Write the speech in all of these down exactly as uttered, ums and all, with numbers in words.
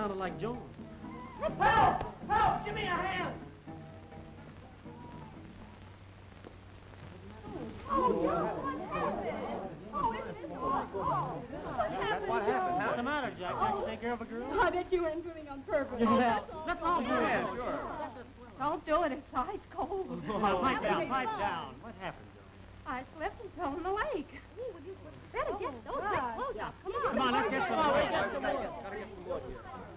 sounded like Joan. Help! Help! Give me a hand! Oh, Joe, what happened? Oh, it's Miss What? What happened, What happened? What's Joe? the matter, Jack? Can't you take care of a girl? I bet you went swimming on purpose. Yeah. Let's all do Yeah, it. sure. Don't do it. It's ice cold. Oh, pipe That down, would be pipe fun. down. What happened, Joan? I slipped and fell in the lake. Better get those big clothes off. Come on. Come on, let's get some Oh, more. we got some more. Gotta get some wood here.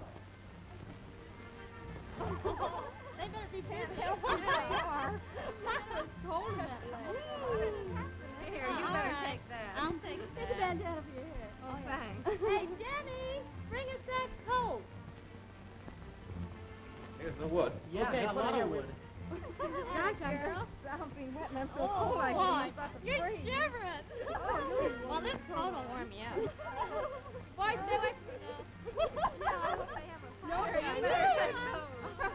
They better be paying attention. They are. It's cold in that lake. Here, you better take that. I'll take it. Take the bandana for your head. Oh, thanks. Hey, Jenny, bring us that coat. Here's the wood. Yeah, okay, got a put lot it of here. wood. Gosh, I'm just sounding wet and I'm so cold I boy, can't you're shivering. Well, this coat will warm you up. Boys, do it. No, Here, you you better better take those.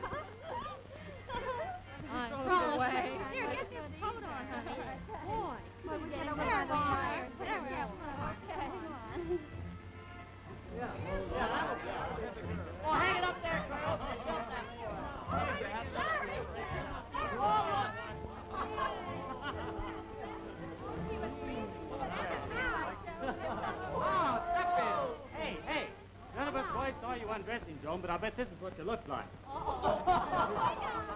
Throw away. Here, get this coat on, honey. Boy, well, we get over There, by the boy. fire. There we go. Okay. Yeah. Yeah, that'll be Oh, hang it up there, girl. Oh, step in. Hey, hey. None of us boys saw you undressing, Joan, but I bet this is what you look like.